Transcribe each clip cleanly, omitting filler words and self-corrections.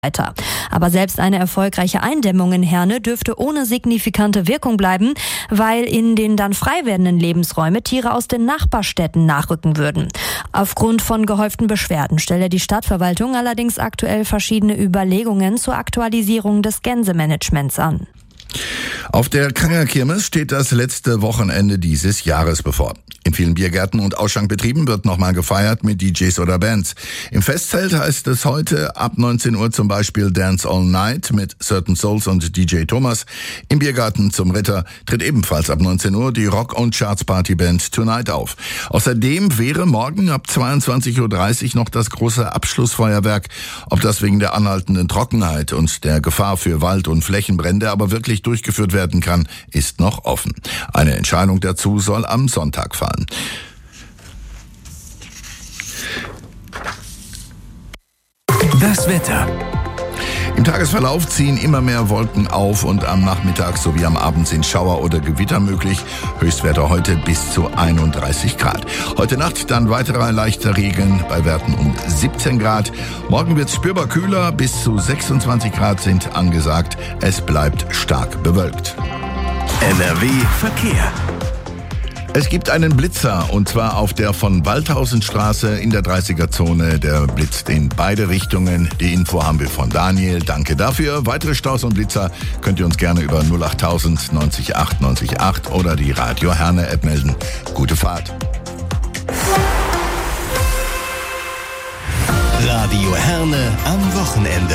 weiter. Aber selbst eine erfolgreiche Eindämmung in Herne dürfte ohne signifikante Wirkung bleiben, weil in den dann frei werdenden Lebensräume Tiere aus den Nachbarstädten nachrücken würden. Aufgrund von gehäuften Beschwerden stelle die Stadtverwaltung allerdings aktuell verschiedene Überlegungen zur Aktualisierung des Gänsemanagements an. Auf der Kranger Kirmes steht das letzte Wochenende dieses Jahres bevor. In vielen Biergärten und Ausschankbetrieben wird nochmal gefeiert mit DJs oder Bands. Im Festzelt heißt es heute ab 19 Uhr zum Beispiel Dance All Night mit Certain Souls und DJ Thomas. Im Biergarten zum Ritter tritt ebenfalls ab 19 Uhr die Rock- und Charts-Party-Band Tonight auf. Außerdem wäre morgen ab 22.30 Uhr noch das große Abschlussfeuerwerk. Ob das wegen der anhaltenden Trockenheit und der Gefahr für Wald- und Flächenbrände aber wirklich durchgeführt werden kann, ist noch offen. Eine Entscheidung dazu soll am Sonntag fallen. Das Wetter. Im Tagesverlauf ziehen immer mehr Wolken auf und am Nachmittag sowie am Abend sind Schauer oder Gewitter möglich. Höchstwerte heute bis zu 31 Grad. Heute Nacht dann weiterer leichter Regen bei Werten um 17 Grad. Morgen wird es spürbar kühler, bis zu 26 Grad sind angesagt. Es bleibt stark bewölkt. NRW Verkehr. Es gibt einen Blitzer, und zwar auf der von Waldhausenstraße in der 30er-Zone. Der blitzt in beide Richtungen. Die Info haben wir von Daniel. Danke dafür. Weitere Staus und Blitzer könnt ihr uns gerne über 08000 90 8 90 8 oder die Radio Herne App melden. Gute Fahrt. Radio Herne am Wochenende.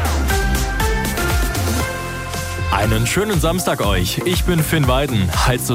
Einen schönen Samstag euch. Ich bin Finn Weiden.